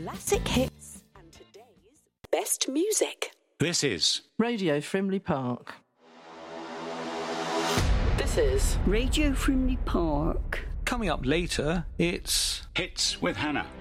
Classic hits and today's best music. This is Radio Frimley Park. This is Radio Frimley Park. Coming up later, it's Hits with Hannah.